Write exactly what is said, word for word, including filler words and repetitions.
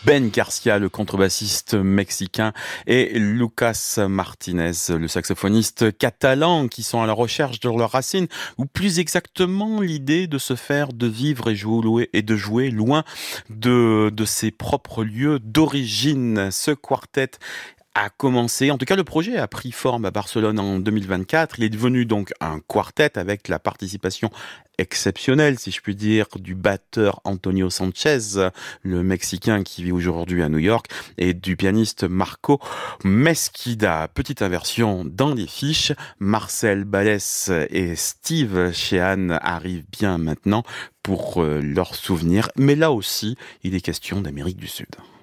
Ben Garcia, le contrebassiste mexicain, et Lucas Martinez, le saxophoniste catalan, qui sont à la recherche de leurs racines, ou plus exactement l'idée de se faire, de vivre et, jouer, et de jouer loin de, de ses propres lieux d'origine. Ce quartet a commencé, en tout cas le projet a pris forme à Barcelone en deux mille vingt-quatre. Il est devenu donc un quartet avec la participation exceptionnelle, si je puis dire, du batteur Antonio Sanchez, le Mexicain qui vit aujourd'hui à New York, et du pianiste Marco Mesquida. Petite inversion dans les fiches, Marcel Balès et Steve Sheehan arrivent bien maintenant pour euh, leurs souvenirs, mais là aussi, il est question d'Amérique du Sud.